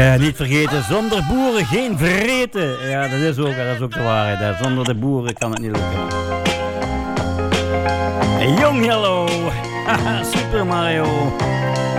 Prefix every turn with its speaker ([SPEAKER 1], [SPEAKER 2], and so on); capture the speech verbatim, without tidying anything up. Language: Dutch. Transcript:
[SPEAKER 1] Uh, niet vergeten, zonder boeren geen vreten. Ja, dat is ook, dat is ook de waarheid. Hè. Zonder de boeren kan het niet lukken. Young Yellow. Super Mario.